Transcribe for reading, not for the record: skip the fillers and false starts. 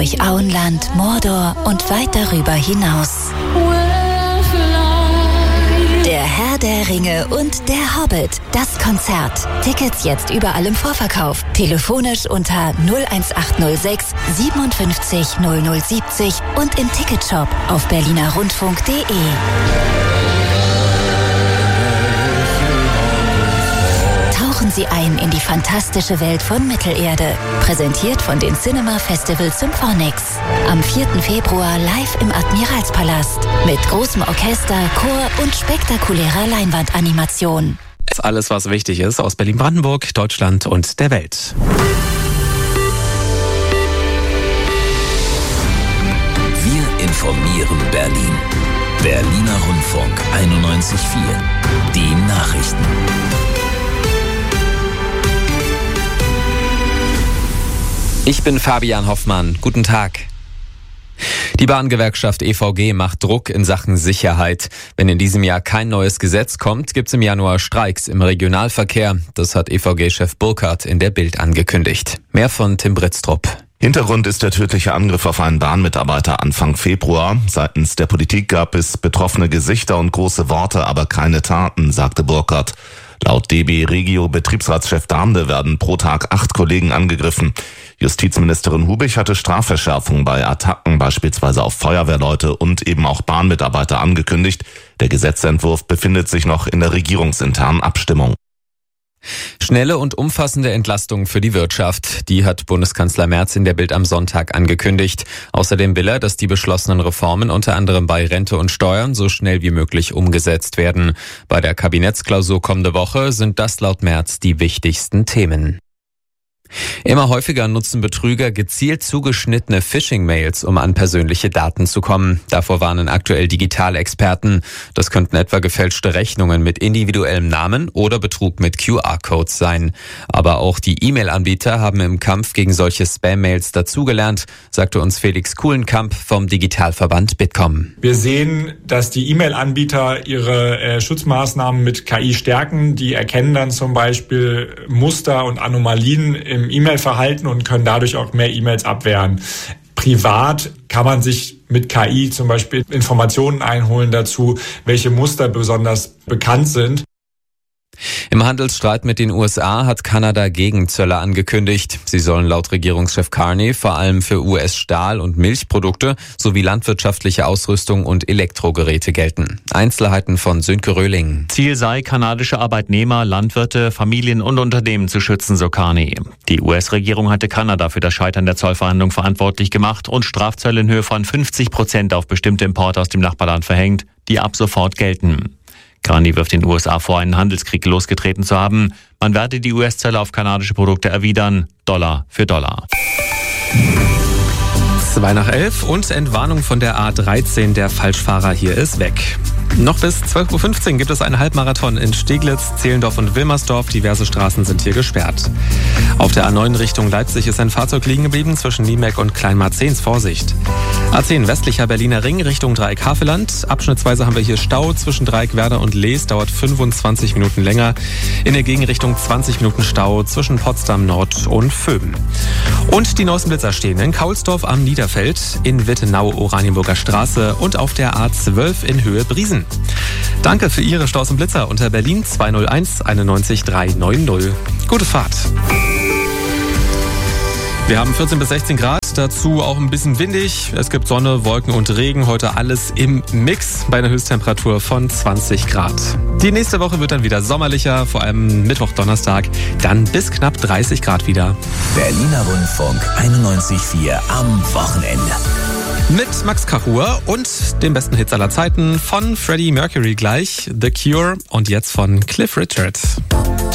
durch Auenland, Mordor und weit darüber hinaus. Der Herr der Ringe und der Hobbit, das Konzert. Tickets jetzt überall im Vorverkauf. Telefonisch unter 01806 57 0070 und im Ticketshop auf berlinerrundfunk.de. Tauchen Sie ein in die fantastische Welt von Mittelerde. Präsentiert von den Cinema Festival Symphonics. Am 4. Februar live im Admiralspalast. Mit großem Orchester, Chor und spektakulärer Leinwandanimation. Alles, was wichtig ist aus Berlin-Brandenburg, Deutschland und der Welt. Wir informieren Berlin. Berliner Rundfunk 91.4. Die Nachrichten. Ich bin Fabian Hoffmann. Guten Tag. Die Bahngewerkschaft EVG macht Druck in Sachen Sicherheit. Wenn in diesem Jahr kein neues Gesetz kommt, gibt es im Januar Streiks im Regionalverkehr. Das hat EVG-Chef Burkhardt in der Bild angekündigt. Mehr von Tim Britztrup. Hintergrund ist der tödliche Angriff auf einen Bahnmitarbeiter Anfang Februar. Seitens der Politik gab es betroffene Gesichter und große Worte, aber keine Taten, sagte Burkhardt. Laut DB Regio Betriebsratschef Darmde werden pro Tag 8 Kollegen angegriffen. Justizministerin Hubich hatte Strafverschärfungen bei Attacken, beispielsweise auf Feuerwehrleute und eben auch Bahnmitarbeiter angekündigt. Der Gesetzentwurf befindet sich noch in der regierungsinternen Abstimmung. Schnelle und umfassende Entlastung für die Wirtschaft. Die hat Bundeskanzler Merz in der Bild am Sonntag angekündigt. Außerdem will er, dass die beschlossenen Reformen unter anderem bei Rente und Steuern so schnell wie möglich umgesetzt werden. Bei der Kabinettsklausur kommende Woche sind das laut Merz die wichtigsten Themen. Immer häufiger nutzen Betrüger gezielt zugeschnittene Phishing-Mails, um an persönliche Daten zu kommen. Davor warnen aktuell Digitalexperten. Das könnten etwa gefälschte Rechnungen mit individuellem Namen oder Betrug mit QR-Codes sein. Aber auch die E-Mail-Anbieter haben im Kampf gegen solche Spam-Mails dazugelernt, sagte uns Felix Kuhlenkamp vom Digitalverband Bitkom. Wir sehen, dass die E-Mail-Anbieter ihre Schutzmaßnahmen mit KI stärken. Die erkennen dann zum Beispiel Muster und Anomalien im E-Mail-Verhalten und können dadurch auch mehr E-Mails abwehren. Privat kann man sich mit KI zum Beispiel Informationen einholen dazu, welche Muster besonders bekannt sind. Im Handelsstreit mit den USA hat Kanada Gegenzölle angekündigt. Sie sollen laut Regierungschef Carney vor allem für US-Stahl- und Milchprodukte sowie landwirtschaftliche Ausrüstung und Elektrogeräte gelten. Einzelheiten von Sönke Röhling. Ziel sei, kanadische Arbeitnehmer, Landwirte, Familien und Unternehmen zu schützen, so Carney. Die US-Regierung hatte Kanada für das Scheitern der Zollverhandlungen verantwortlich gemacht und Strafzölle in Höhe von 50% auf bestimmte Importe aus dem Nachbarland verhängt, die ab sofort gelten. Carney wirft den USA vor, einen Handelskrieg losgetreten zu haben. Man werde die US-Zölle auf kanadische Produkte erwidern, Dollar für Dollar. 11:02 und Entwarnung von der A13, der Falschfahrer hier ist weg. Noch bis 12:15 Uhr gibt es einen Halbmarathon in Steglitz, Zehlendorf und Wilmersdorf. Diverse Straßen sind hier gesperrt. Auf der A9 Richtung Leipzig ist ein Fahrzeug liegen geblieben zwischen Niemeck und Kleinmarzehns. Vorsicht. A10 westlicher Berliner Ring Richtung Dreieck Haveland. Abschnittsweise haben wir hier Stau zwischen Dreieck Werder und Lees. Dauert 25 Minuten länger. In der Gegenrichtung 20 Minuten Stau zwischen Potsdam Nord und Vöben. Und die neuesten Blitzer stehen in Kaulsdorf am Niederfeld, in Wittenau Oranienburger Straße und auf der A12 in Höhe Briesen. Danke für Ihre Staus und Blitzer unter Berlin 201 91 390. Gute Fahrt. Wir haben 14 bis 16 Grad, dazu auch ein bisschen windig. Es gibt Sonne, Wolken und Regen. Heute alles im Mix bei einer Höchsttemperatur von 20 Grad. Die nächste Woche wird dann wieder sommerlicher, vor allem Mittwoch, Donnerstag. Dann bis knapp 30 Grad wieder. Berliner Rundfunk 91.4 am Wochenende. Mit Max Kahur und den besten Hits aller Zeiten von Freddie Mercury gleich, The Cure und jetzt von Cliff Richard.